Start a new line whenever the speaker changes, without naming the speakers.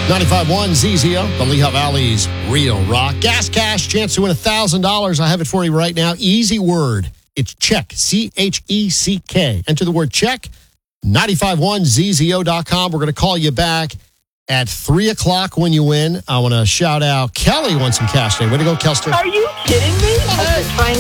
95.1 ZZO, the Lehigh Valley's real rock. Gas Cash, chance to win $1,000. I have it for you right now. Easy word. It's check, C-H-E-C-K. Enter the word check, 951ZZO.com. We're going to call you back at 3 o'clock when you win. I want to shout out Kelly won some cash today. Way to go, Kelster.
Are you kidding me?
Trying